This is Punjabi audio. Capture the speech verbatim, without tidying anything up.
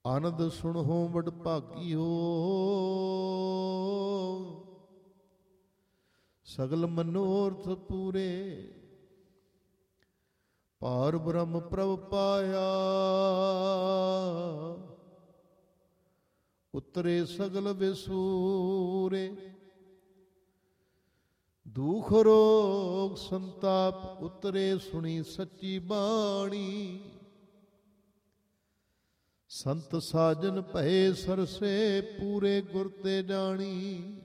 ਆਨੰਦ ਸੁਣਹੁ ਵਡ ਭਾਗੀਓ, ਸਗਲ ਮਨੋਰਥ ਪੂਰੇ। ਪਾਰ ਬ੍ਰਹਮ ਪ੍ਰਭ ਪਾਇਆ, ਉਤਰੇ ਸਗਲ ਵਿਸੂਰੇ। ਦੁਖ ਰੋਗ ਸੰਤਾਪ ਉਤਰੇ, ਸੁਣੀ ਸੱਚੀ ਬਾਣੀ। ਸੰਤ ਸਾਜਨ ਭਏ ਸਰਸੇ, ਪੂਰੇ ਗੁਰ ਤੇ ਜਾਣੀ।